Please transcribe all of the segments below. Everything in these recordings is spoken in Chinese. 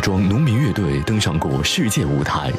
庄农民乐队登上过世界舞台。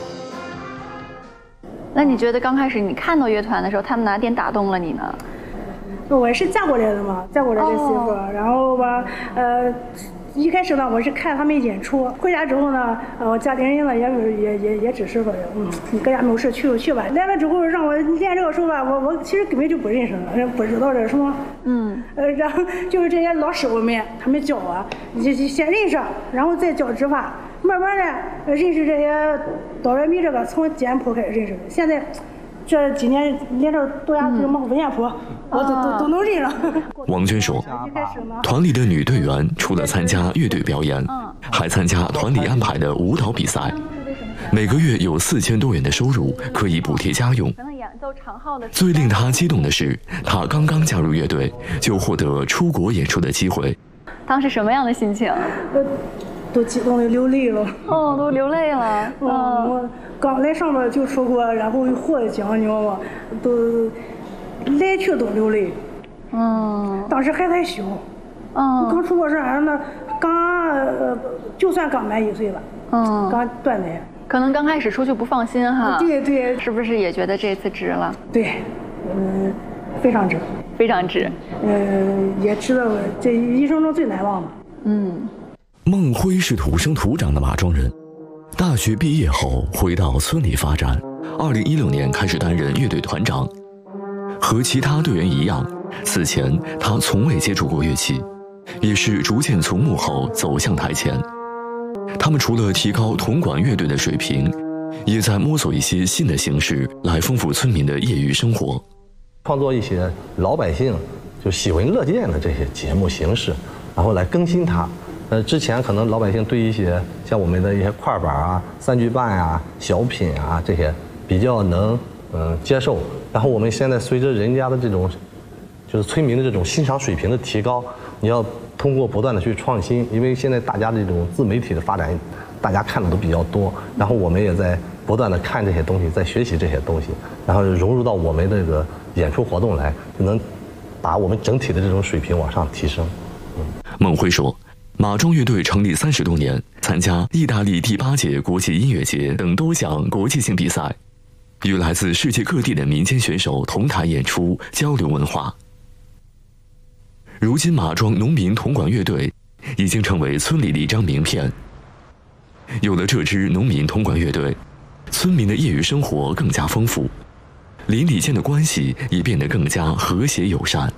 那你觉得刚开始你看到乐团的时候，他们哪点打动了你呢？ 我是嫁过来的嘛，嫁过来的媳妇，然后吧，一开始呢，我是看他们演出，回家之后呢，我家里人呢也支持说，你搁家没有事去就去吧。来了之后让我练这个时候吧，我其实根本就不认识了，不知道这什么，然后就是这些老师傅们他们教我，你先认识，然后再教指法，慢慢的认识这些哆来咪这个从简谱开始认识的，现在。这几年连着多呀什么五线谱，我都能认了。 王娟说，团里的女队员除了参加乐队表演，还参加团里安排的舞蹈比赛，每个月有4000多元的收入，可以补贴家用。最令她激动的是，她刚刚加入乐队，就获得出国演出的机会。 当时什么样的心情？ 都激动的流泪了。 都流泪了。 我刚来上面就说过，然后获奖，你知道吗？都来去都流泪。当时还太小。刚出国是俺那就算刚满1岁了。刚断奶。 可能刚开始出去不放心哈。 对。 是不是也觉得这次值了？ 对，非常值。 非常值。 也值得这一生中最难忘的。 孟辉是土生土长的马庄人，大学毕业后回到村里发展。2016年开始担任乐队团长。和其他队员一样，此前他从未接触过乐器，也是逐渐从幕后走向台前。他们除了提高铜管乐队的水平，也在摸索一些新的形式来丰富村民的业余生活， 创作一些老百姓就喜闻乐见的这些节目形式，然后来更新它。之前可能老百姓对一些像我们的一些快板啊、3句半啊、小品啊这些比较能接受，然后我们现在随着人家的这种就是村民的这种欣赏水平的提高，你要通过不断的去创新，因为现在大家这种自媒体的发展，大家看的都比较多，然后我们也在不断的看这些东西，在学习这些东西，然后融入到我们这个演出活动来，就能把我们整体的这种水平往上提升。 孟辉说，马庄乐队成立30多年，参加意大利第8届国际音乐节等多项国际性比赛，与来自世界各地的民间选手同台演出，交流文化。如今马庄农民铜管乐队已经成为村里的一张名片。有了这支农民铜管乐队，村民的业余生活更加丰富，邻里间的关系也变得更加和谐友善。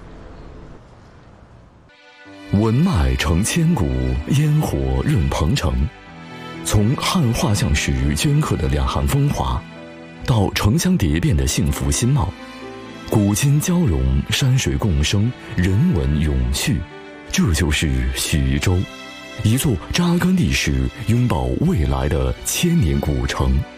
文脉成千古，烟火润鹏城。从汉画像石镌刻的两行风华，到城乡蝶变的幸福新貌，古今交融，山水共生，人文永续。这就是徐州，一座扎根历史、拥抱未来的千年古城。